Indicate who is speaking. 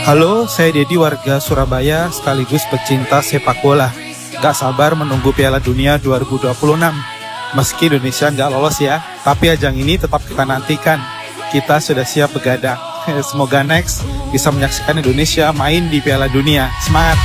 Speaker 1: Halo, saya Dedi, warga Surabaya sekaligus pecinta sepak bola. Gak sabar menunggu Piala Dunia 2026. Meski Indonesia nggak lolos ya, tapi ajang ini tetap kita nantikan. Kita sudah siap begadang. Semoga next bisa menyaksikan Indonesia main di Piala Dunia. Semangat!